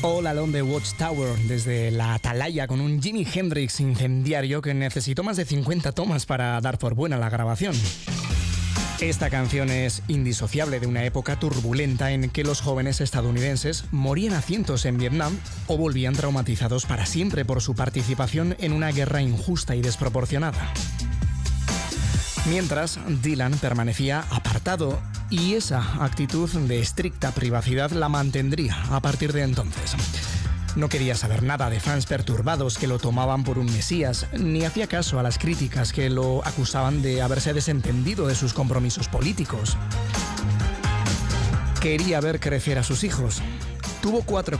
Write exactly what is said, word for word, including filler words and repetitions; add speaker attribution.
Speaker 1: All Along the Watchtower, desde la atalaya, con un Jimi Hendrix incendiario que necesitó más de cincuenta tomas para dar por buena la grabación. Esta canción es indisociable de una época turbulenta en que los jóvenes estadounidenses morían a cientos en Vietnam o volvían traumatizados para siempre por su participación en una guerra injusta y desproporcionada. Mientras, Dylan permanecía apartado y esa actitud de estricta privacidad la mantendría a partir de entonces. No quería saber nada de fans perturbados que lo tomaban por un mesías, ni hacía caso a las críticas que lo acusaban de haberse desentendido de sus compromisos políticos. Quería ver crecer a sus hijos. Tuvo cuatro